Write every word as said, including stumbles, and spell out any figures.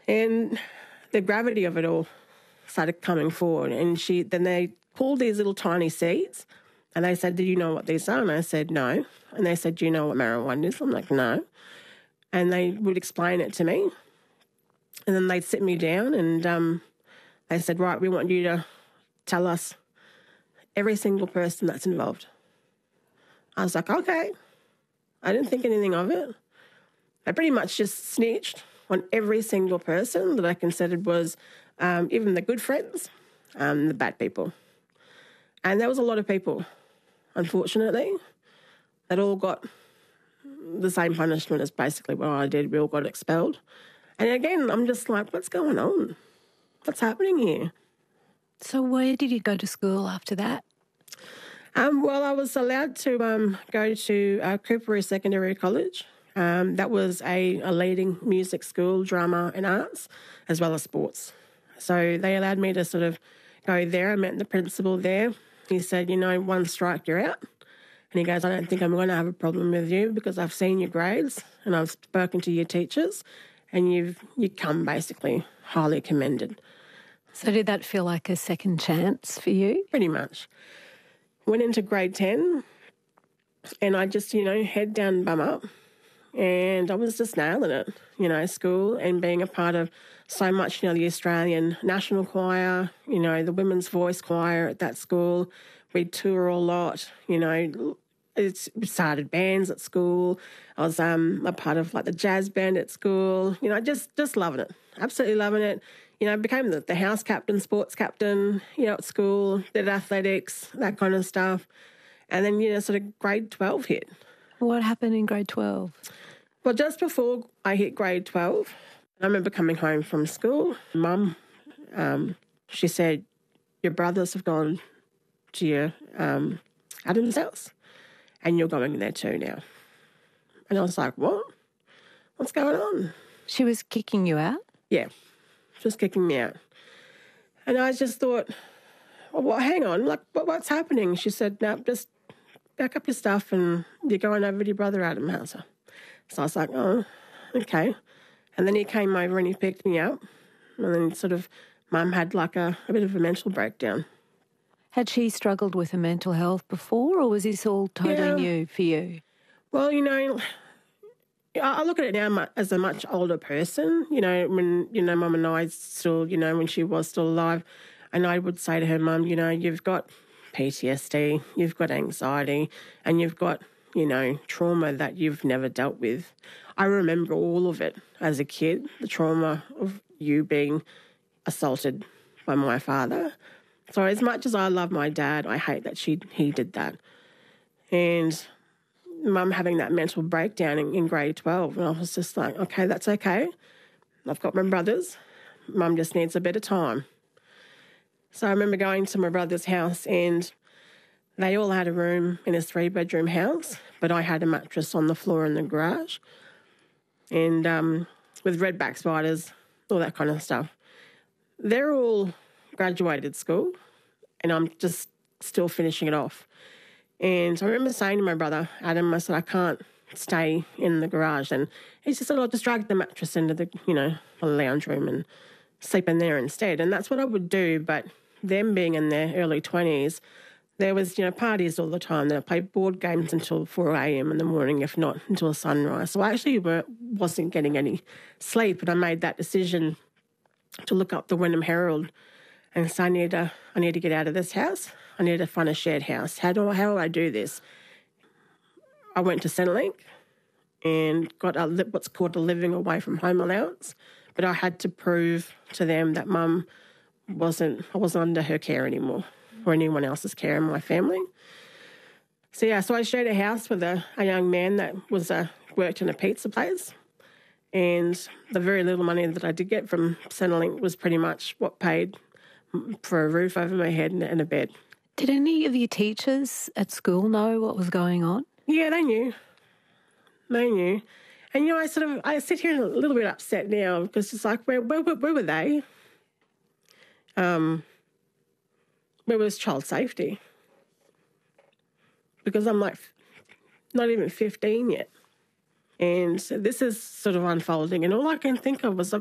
And the gravity of it all started coming forward. And she then they pulled these little tiny seeds and they said, do you know what these are? And I said, no. And they said, do you know what marijuana is? I'm like, no. And they would explain it to me. And then they'd sit me down and um, they said, right, we want you to tell us every single person that's involved. I was like, okay. I didn't think anything of it. I pretty much just snitched on every single person that I considered was um, even the good friends, um, the bad people. And there was a lot of people, unfortunately, that all got the same punishment as basically what I did. We all got expelled. And again, I'm just like, what's going on? What's happening here? So where did you go to school after that? Um, well, I was allowed to um, go to uh, Coorparoo Secondary College. Um, that was a, a leading music school, drama and arts, as well as sports. So they allowed me to sort of go there. I met the principal there. He said, you know, one strike, you're out. And he goes, I don't think I'm going to have a problem with you because I've seen your grades and I've spoken to your teachers and you've you come basically highly commended. So did that feel like a second chance for you? Pretty much. Went into grade ten and I just, you know, head down, bum up. And I was just nailing it, you know, school and being a part of so much, you know, the Australian National Choir, you know, the Women's Voice Choir at that school. We'd tour a lot, you know, it's we started bands at school. I was um, a part of like the jazz band at school, you know, just just loving it, absolutely loving it. You know, I became the, the house captain, sports captain, you know, at school, did athletics, that kind of stuff. And then, you know, sort of grade twelve hit. What happened in grade twelve? Well, just before I hit grade twelve, I remember coming home from school. Mum, um, she said, your brothers have gone to your um, Adam's house and you're going there too now. And I was like, what? What's going on? She was kicking you out? Yeah, just kicking me out. And I just thought, well, well hang on, like, what, what's happening? She said, no, just back up your stuff and you're going over to your brother Adam house. So I was like, oh, okay. And then he came over and he picked me up. And then sort of Mum had like a, a bit of a mental breakdown. Had she struggled with her mental health before or was this all totally Yeah. new for you? Well, you know, I I look at it now mu- as a much older person. You know, when, you know, Mum and I still, you know, when she was still alive, and I would say to her, Mum, you know, you've got P T S D, you've got anxiety, and you've got, you know, trauma that you've never dealt with. I remember all of it as a kid, the trauma of you being assaulted by my father. So as much as I love my dad, I hate that she he did that. And Mum having that mental breakdown in, in grade twelve, and I was just like, okay, that's okay. I've got my brothers. Mum just needs a bit of time. So I remember going to my brother's house and they all had a room in a three-bedroom house, but I had a mattress on the floor in the garage and um, with redback spiders, all that kind of stuff. They're all graduated school and I'm just still finishing it off. And I remember saying to my brother, Adam, I said, I can't stay in the garage. And he just said, I'll just drag the mattress into the, you know, the lounge room and sleep in there instead. And that's what I would do, but them being in their early twenties, there was, you know, parties all the time. They played board games until four a.m. in the morning, if not until sunrise. So I actually were, wasn't getting any sleep, and I made that decision to look up the Wynnum Herald and say, I need to, I need to get out of this house. I need to find a shared house. How do I, how do I do this? I went to Centrelink and got a, what's called a living away from home allowance, but I had to prove to them that Mum wasn't, I wasn't under her care anymore or anyone else's care in my family. So, yeah, so I shared a house with a, a young man that was uh, worked in a pizza place, and the very little money that I did get from Centrelink was pretty much what paid for a roof over my head and, and a bed. Did any of your teachers at school know what was going on? Yeah, they knew. They knew. And, you know, I sort of, I sit here a little bit upset now because it's like, where, where, where were they? Um, where was child safety? Because I'm like not even fifteen yet. And so this is sort of unfolding. And all I can think of was,